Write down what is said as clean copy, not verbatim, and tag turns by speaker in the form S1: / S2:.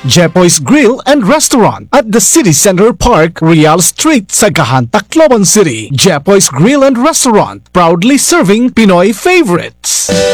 S1: Jepoy's Grill and Restaurant at the City Center Park, Real Street, Sagahan, Tacloban City. Jepoy's Grill and Restaurant, proudly serving Pinoy favorites.